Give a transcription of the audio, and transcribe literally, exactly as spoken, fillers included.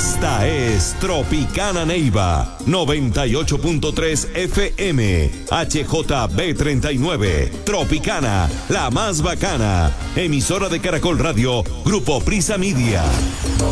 Esta es Tropicana Neiva, noventa y ocho punto tres F M, H J B treinta y nueve, Tropicana, la más bacana, emisora de Caracol Radio, Grupo Prisa Media.